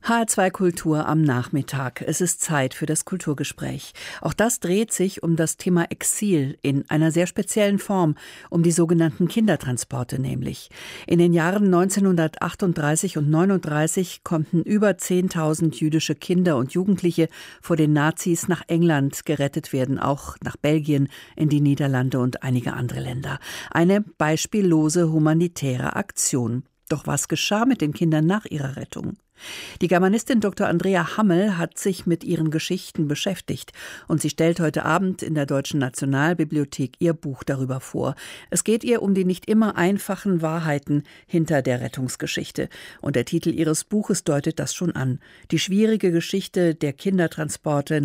HR2 Kultur am Nachmittag. Es ist Zeit für das Kulturgespräch. Auch das dreht sich um das Thema Exil in einer sehr speziellen Form, um die sogenannten Kindertransporte nämlich. In den Jahren 1938 und 39 konnten über 10.000 jüdische Kinder und Jugendliche vor den Nazis nach England gerettet werden, auch nach Belgien, in die Niederlande und einige andere Länder. Eine beispiellose humanitäre Aktion. Doch was geschah mit den Kindern nach ihrer Rettung? Die Germanistin Dr. Andrea Hammel hat sich mit ihren Geschichten beschäftigt und sie stellt heute Abend in der Deutschen Nationalbibliothek ihr Buch darüber vor. Es geht ihr um die nicht immer einfachen Wahrheiten hinter der Rettungsgeschichte. Und der Titel ihres Buches deutet das schon an. Die schwierige Geschichte der Kindertransporte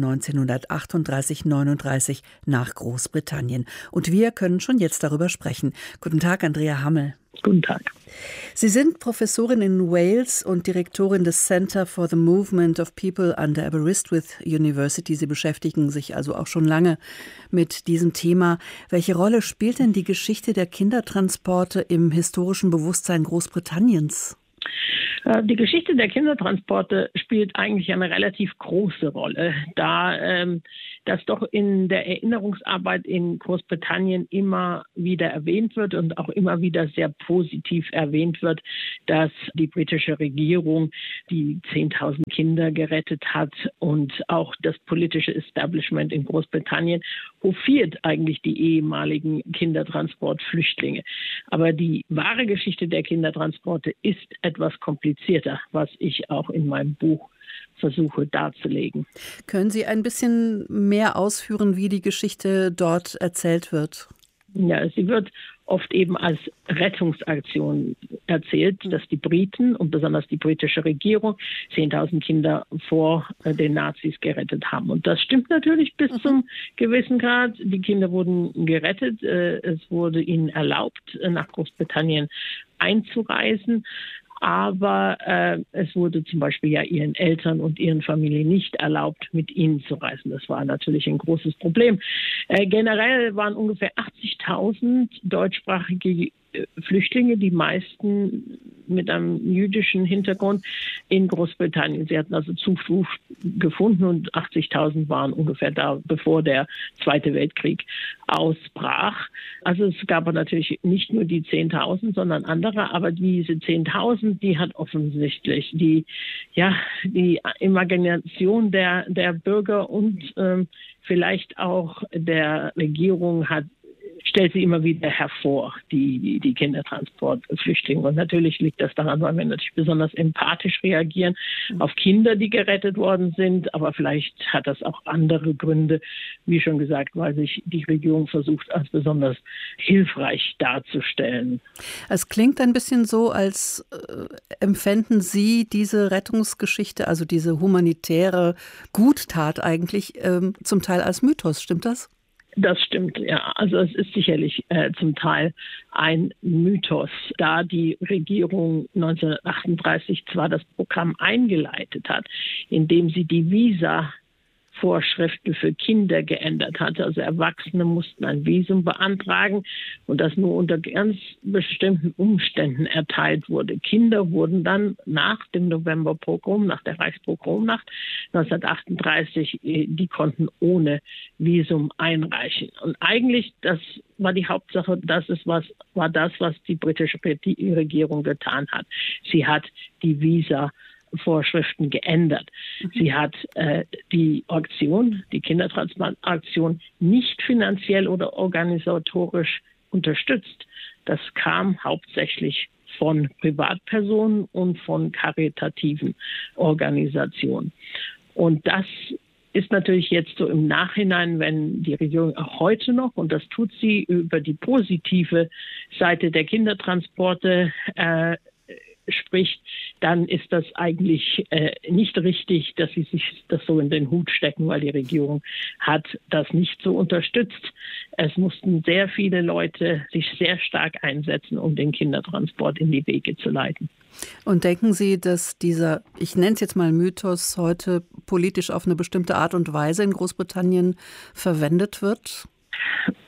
1938-39 nach Großbritannien. Und wir können schon jetzt darüber sprechen. Guten Tag, Andrea Hammel. Guten Tag. Sie sind Professorin in Wales und Direktorin des Center for the Movement of People an der Aberystwyth University. Sie beschäftigen sich also auch schon lange mit diesem Thema. Welche Rolle spielt denn die Geschichte der Kindertransporte im historischen Bewusstsein Großbritanniens? Die Geschichte der Kindertransporte spielt eigentlich eine relativ große Rolle, da das doch in der Erinnerungsarbeit in Großbritannien immer wieder erwähnt wird und auch immer wieder sehr positiv erwähnt wird, dass die britische Regierung die 10.000 Kinder gerettet hat und auch das politische Establishment in Großbritannien hofiert eigentlich die ehemaligen Kindertransportflüchtlinge. Aber die wahre Geschichte der Kindertransporte ist etwas komplizierter, was ich auch in meinem Buch versuche darzulegen. Können Sie ein bisschen mehr ausführen, wie die Geschichte dort erzählt wird? Ja, sie wird oft eben als Rettungsaktion erzählt, dass die Briten und besonders die britische Regierung 10.000 Kinder vor den Nazis gerettet haben. Und das stimmt natürlich bis zum gewissen Grad. Die Kinder wurden gerettet. Es wurde ihnen erlaubt, nach Großbritannien einzureisen. Aber es wurde zum Beispiel ja ihren Eltern und ihren Familien nicht erlaubt, mit ihnen zu reisen. Das war natürlich ein großes Problem. Generell waren ungefähr 80.000 deutschsprachige Flüchtlinge, die meisten mit einem jüdischen Hintergrund in Großbritannien. Sie hatten also Zuflucht gefunden und 80.000 waren ungefähr da, bevor der Zweite Weltkrieg ausbrach. Also es gab natürlich nicht nur die 10.000, sondern andere, aber diese 10.000, die hat offensichtlich die Imagination der Bürger und vielleicht auch der Regierung stellt sie immer wieder hervor, die Kindertransportflüchtlinge. Und natürlich liegt das daran, weil wir natürlich besonders empathisch reagieren auf Kinder, die gerettet worden sind. Aber vielleicht hat das auch andere Gründe, wie schon gesagt, weil sich die Regierung versucht, als besonders hilfreich darzustellen. Es klingt ein bisschen so, als empfänden Sie diese Rettungsgeschichte, also diese humanitäre Guttat eigentlich, zum Teil als Mythos. Stimmt das? Das stimmt, ja. Also es ist sicherlich zum Teil ein Mythos, da die Regierung 1938 zwar das Programm eingeleitet hat, indem sie die Visa-Vorschriften für Kinder geändert hatte. Also Erwachsene mussten ein Visum beantragen und das nur unter ganz bestimmten Umständen erteilt wurde. Kinder wurden dann nach dem Novemberpogrom, nach der Reichspogromnacht 1938, die konnten ohne Visum einreichen. Und eigentlich, das war die Hauptsache, was die britische Regierung getan hat. Sie hat die Visa-Vorschriften geändert. Sie hat die Kindertransplantaktion nicht finanziell oder organisatorisch unterstützt. Das kam hauptsächlich von Privatpersonen und von karitativen Organisationen. Und das ist natürlich jetzt so im Nachhinein, wenn die Regierung auch heute noch, und das tut sie über die positive Seite der Kindertransporte spricht, dann ist das eigentlich nicht richtig, dass sie sich das so in den Hut stecken, weil die Regierung hat das nicht so unterstützt. Es mussten sehr viele Leute sich sehr stark einsetzen, um den Kindertransport in die Wege zu leiten. Und denken Sie, dass dieser, ich nenne es jetzt mal Mythos, heute politisch auf eine bestimmte Art und Weise in Großbritannien verwendet wird?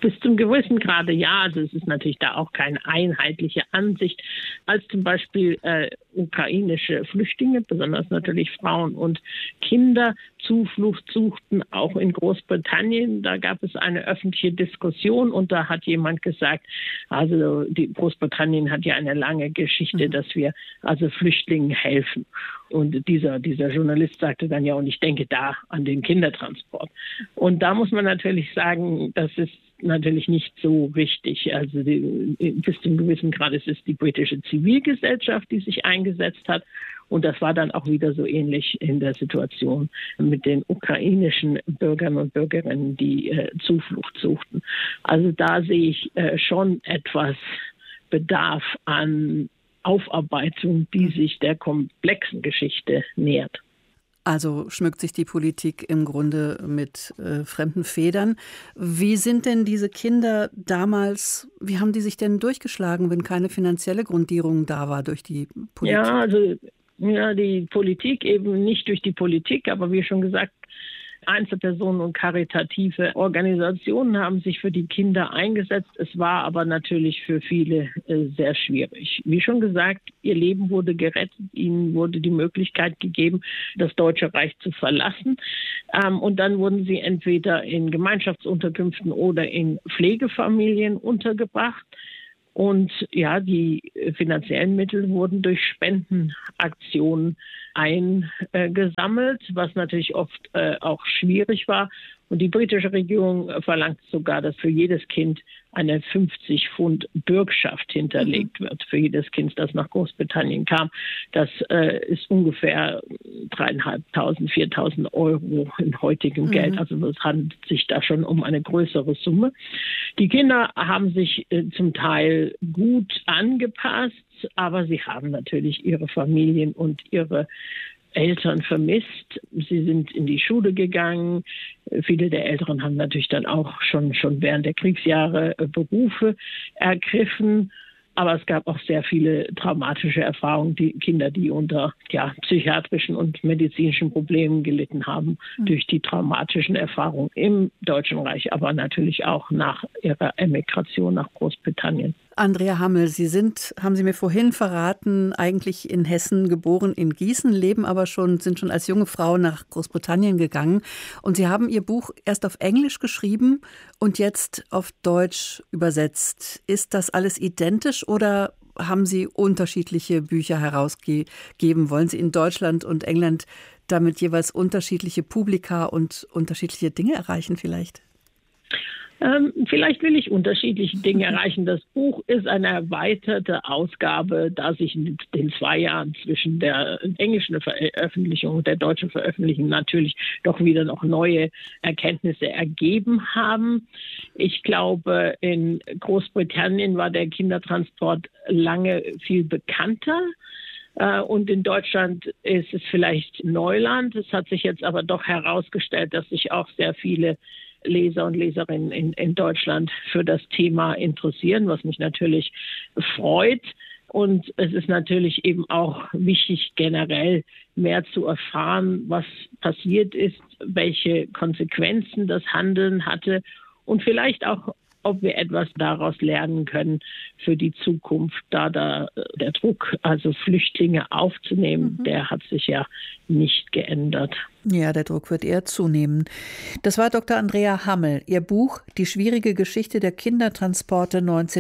Bis zum gewissen Grade ja, also es ist natürlich da auch keine einheitliche Ansicht, als zum Beispiel ukrainische Flüchtlinge, besonders natürlich Frauen und Kinder, Zuflucht suchten, auch in Großbritannien. Da gab es eine öffentliche Diskussion und da hat jemand gesagt, also Großbritannien hat ja eine lange Geschichte, dass wir also Flüchtlingen helfen. Und dieser Journalist sagte dann ja, und ich denke da an den Kindertransport. Und da muss man natürlich sagen, das ist natürlich nicht so richtig. Also bis zu einem gewissen Grad ist es die britische Zivilgesellschaft, die sich eingesetzt hat. Und das war dann auch wieder so ähnlich in der Situation mit den ukrainischen Bürgern und Bürgerinnen, die Zuflucht suchten. Also da sehe ich schon etwas Bedarf an Aufarbeitung, die sich der komplexen Geschichte nähert. Also schmückt sich die Politik im Grunde mit fremden Federn. Wie sind denn diese Kinder damals, wie haben die sich denn durchgeschlagen, wenn keine finanzielle Grundierung da war durch die Politik? Ja, also die Politik eben nicht durch die Politik, aber wie schon gesagt, Einzelpersonen und karitative Organisationen haben sich für die Kinder eingesetzt. Es war aber natürlich für viele sehr schwierig. Wie schon gesagt, ihr Leben wurde gerettet. Ihnen wurde die Möglichkeit gegeben, das Deutsche Reich zu verlassen. Und dann wurden sie entweder in Gemeinschaftsunterkünften oder in Pflegefamilien untergebracht. Und ja, die finanziellen Mittel wurden durch Spendenaktionen eingesammelt, was natürlich oft auch schwierig war. Und die britische Regierung verlangt sogar, dass für jedes Kind eine 50 Pfund Bürgschaft hinterlegt wird, für jedes Kind, das nach Großbritannien kam. Das ist ungefähr 3.500, 4.000 Euro in heutigem Geld. Also es handelt sich da schon um eine größere Summe. Die Kinder haben sich zum Teil gut angepasst, aber sie haben natürlich ihre Familien und ihre Eltern vermisst. Sie sind in die Schule gegangen. Viele der Älteren haben natürlich dann auch schon während der Kriegsjahre Berufe ergriffen. Aber es gab auch sehr viele traumatische Erfahrungen, die Kinder, die unter psychiatrischen und medizinischen Problemen gelitten haben, durch die traumatischen Erfahrungen im Deutschen Reich, aber natürlich auch nach ihrer Emigration nach Großbritannien. Andrea Hammel, Sie haben Sie mir vorhin verraten, eigentlich in Hessen geboren, in Gießen, sind schon als junge Frau nach Großbritannien gegangen. Und Sie haben Ihr Buch erst auf Englisch geschrieben und jetzt auf Deutsch übersetzt. Ist das alles identisch oder haben Sie unterschiedliche Bücher herausgegeben? Wollen Sie in Deutschland und England damit jeweils unterschiedliche Publika und unterschiedliche Dinge erreichen vielleicht? Vielleicht will ich unterschiedliche Dinge erreichen. Das Buch ist eine erweiterte Ausgabe, da sich in den 2 Jahren zwischen der englischen Veröffentlichung und der deutschen Veröffentlichung natürlich doch wieder noch neue Erkenntnisse ergeben haben. Ich glaube, in Großbritannien war der Kindertransport lange viel bekannter. Und in Deutschland ist es vielleicht Neuland. Es hat sich jetzt aber doch herausgestellt, dass sich auch sehr viele Leser und Leserinnen in Deutschland für das Thema interessieren, was mich natürlich freut. Und es ist natürlich eben auch wichtig, generell mehr zu erfahren, was passiert ist, welche Konsequenzen das Handeln hatte und vielleicht auch, ob wir etwas daraus lernen können für die Zukunft, da der Druck, also Flüchtlinge aufzunehmen, der hat sich ja nicht geändert. Ja, der Druck wird eher zunehmen. Das war Dr. Andrea Hammel. Ihr Buch »Die schwierige Geschichte der Kindertransporte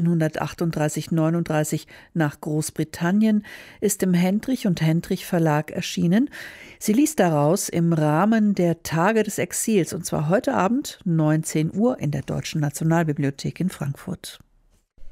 1938-39 nach Großbritannien« ist im Hendrich und Hendrich Verlag erschienen. Sie liest daraus im Rahmen der Tage des Exils, und zwar heute Abend 19 Uhr in der Deutschen Nationalbibliothek in Frankfurt.